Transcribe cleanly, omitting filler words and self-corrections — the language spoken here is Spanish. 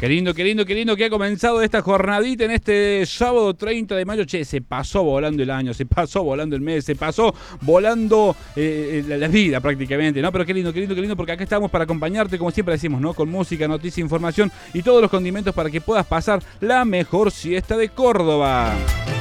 Qué lindo que ha comenzado esta jornadita en este sábado 30 de mayo. Che, se pasó volando el año, se pasó volando el mes, se pasó volando la vida prácticamente, ¿no? Pero qué lindo, porque acá estamos para acompañarte, como siempre decimos, ¿no? Con música, noticia, información y todos los condimentos para que puedas pasar la mejor siesta de Córdoba.